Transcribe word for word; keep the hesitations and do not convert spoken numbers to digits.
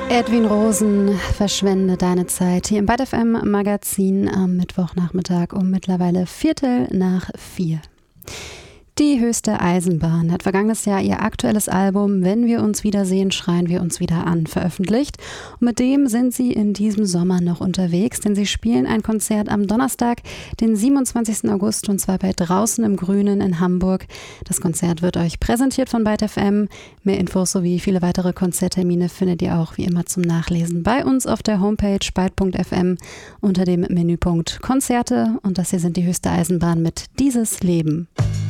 Edwin Rosen, verschwende deine Zeit hier im Byte F M Magazin am Mittwochnachmittag um mittlerweile Viertel nach vier. Die höchste Eisenbahn hat vergangenes Jahr ihr aktuelles Album Wenn wir uns wiedersehen, schreien wir uns wieder an veröffentlicht. Und mit dem sind sie in diesem Sommer noch unterwegs, denn sie spielen ein Konzert am Donnerstag, den siebenundzwanzigsten August, und zwar bei Draußen im Grünen in Hamburg. Das Konzert wird euch präsentiert von Byte F M. Mehr Infos sowie viele weitere Konzerttermine findet ihr auch wie immer zum Nachlesen bei uns auf der Homepage byte punkt f m unter dem Menüpunkt Konzerte. Und das hier sind die höchste Eisenbahn mit Dieses Leben.